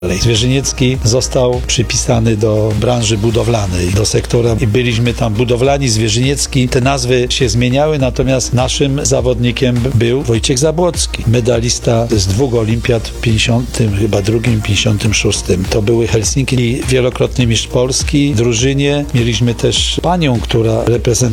Zwierzyniecki został przypisany do branży budowlanej, do sektora i byliśmy tam budowlani, Zwierzyniecki. Te nazwy się zmieniały, natomiast naszym zawodnikiem był Wojciech Zabłocki, medalista z 2 olimpiad w 52, 56. To były Helsinki i wielokrotny mistrz Polski. W drużynie mieliśmy też panią, która reprezentowała